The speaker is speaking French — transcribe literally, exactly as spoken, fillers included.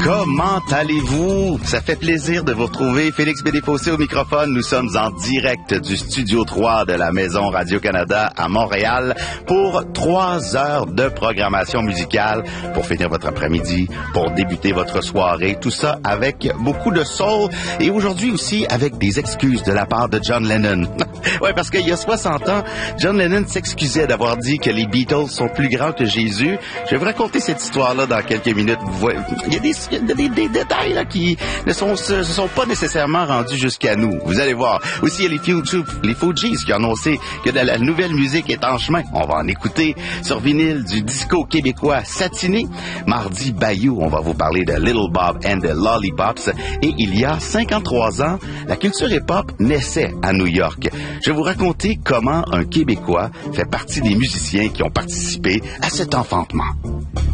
Comment allez-vous? Ça fait plaisir de vous retrouver. Félix Bédéfossé au microphone. Nous sommes en direct du Studio trois de la Maison Radio-Canada à Montréal pour trois heures de programmation musicale pour finir votre après-midi, pour débuter votre soirée. Tout ça avec beaucoup de soul et aujourd'hui aussi avec des excuses de la part de John Lennon. Ouais, parce qu'il y a soixante ans, John Lennon s'excusait d'avoir dit que les Beatles sont plus grands que Jésus. Je vais vous raconter cette histoire-là dans quelques minutes. Vous voyez, il y a des, il y a des, des détails là qui ne sont, se, se sont pas nécessairement rendus jusqu'à nous. Vous allez voir. Aussi, il y a les, Fuji, les Fujis qui ont annoncé que de la nouvelle musique est en chemin. On va en écouter sur vinyle du disco québécois Satiné. Mardi Bayou, on va vous parler de Little Bob and the Lollipops. Et il y a cinquante-trois ans, la culture hip-hop naissait à New York. Je vais vous raconter comment un Québécois fait partie des musiciens qui ont participé à cet enfantement.